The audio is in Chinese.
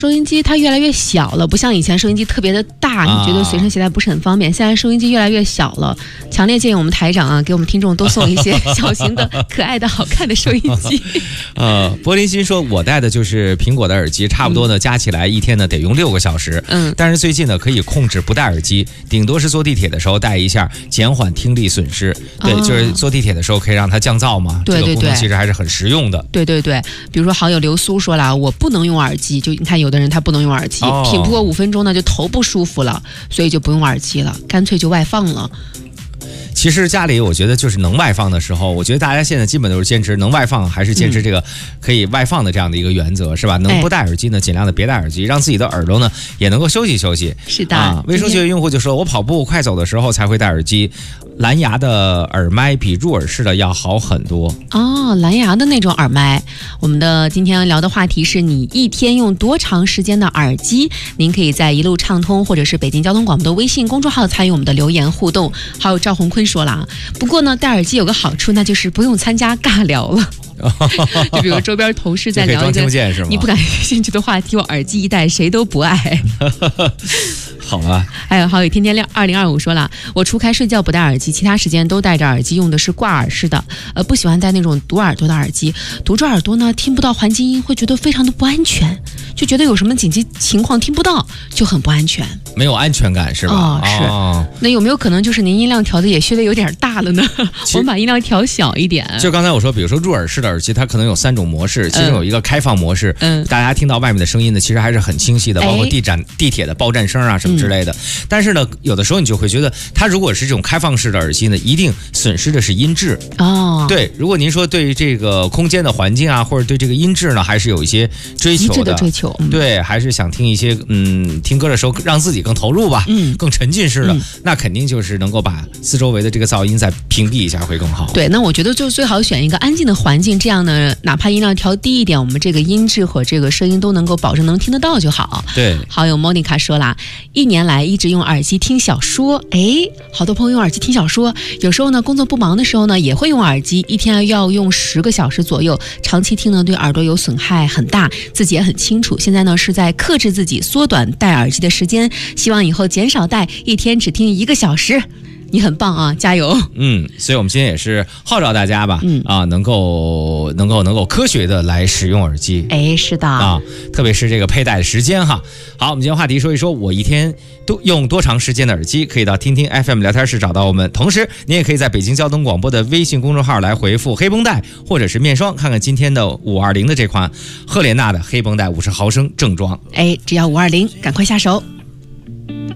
收音机它越来越小了，不像以前收音机特别的大，你觉得随身携带不是很方便。现在收音机越来越小了，强烈建议我们台长啊，给我们听众多送一些小型的、可爱的、好看的收音机。 柏林心说，我戴的就是苹果的耳机，差不多呢，加起来一天呢得用6个小时。但是最近呢可以控制不戴耳机，顶多是坐地铁的时候戴一下，减缓听力损失。对，就是坐地铁的时候可以让它降噪嘛。 对对对， 这个功能其实还是很实用的。 对对对，比如说好友刘苏说了，我不能用耳机，就你看有的人他不能用耳机，挺不过5分钟呢就头不舒服了，所以就不用耳机了，干脆就外放了。 其实家里我觉得就是能外放的时候，我觉得大家现在基本都是坚持能外放还是坚持这个可以外放的这样的一个原则，是吧？能不戴耳机呢，尽量的别戴耳机，让自己的耳朵呢也能够休息休息。 是的， 微生学用户就说，我跑步快走的时候才会戴耳机，蓝牙的耳麦比入耳式的要好很多。 蓝牙的那种耳麦。我们的今天聊的话题是你一天用多长时间的耳机？您可以在一路畅通或者是北京交通广播的微信公众号参与我们的留言互动。还有赵红坤说了，不过呢，戴耳机有个好处，那就是不用参加尬聊了。就比如周边同事在聊一个你不感兴趣的话题，我耳机一戴谁都不爱。 好啊。 还有好友天天亮2025说了，我除开睡觉不戴耳机，其他时间都戴着耳机，用的是挂耳式的，不喜欢戴那种堵耳朵的耳机，堵着耳朵呢听不到环境音，会觉得非常的不安全，就觉得有什么紧急情况听不到就很不安全， 没有安全感是吧？ 是。那有没有可能就是您音量调的也稍微有点大了呢？我们把音量调小一点。 就刚才我说，比如说入耳式的耳机，它可能有3种模式，其中有一个开放模式，大家听到外面的声音呢，其实还是很清晰的，包括地铁的报站声啊什么之类的。但是呢，有的时候你就会觉得，它如果是这种开放式的耳机呢，一定损失的是音质。对，如果您说对这个空间的环境啊，或者对这个音质呢，还是有一些追求的。 极致的追求。 对，还是想听一些听歌的时候让自己更投入吧，更沉浸式的，那肯定就是能够把四周围的这个噪音再屏蔽一下会更好。 对，那我觉得就最好选一个安静的环境，这样呢，哪怕音量调低一点，我们这个音质和这个声音都能够保证能听得到就好。 对， 好友 Monica 说啦，1年来一直用耳机听小说，好多朋友用耳机听小说，有时候呢工作不忙的时候呢也会用耳机，一天要用10个小时左右，长期听呢对耳朵有损害很大，自己也很清楚。现在呢是在克制自己，缩短戴耳机的时间，希望以后减少戴，一天只听1个小时。你很棒啊，加油！ 所以我们今天也是号召大家吧，能够科学的来使用耳机。 是的特别是这个佩戴的时间哈。好，我们今天话题说一说，我一天都用多长时间的耳机？可以到听听 FM 聊天室找到我们，同时你也可以在北京交通广播的微信公众号来回复黑绷带或者是面霜，看看今天的520的这款赫莲娜的黑绷带50毫升正装。 只要520，赶快下手。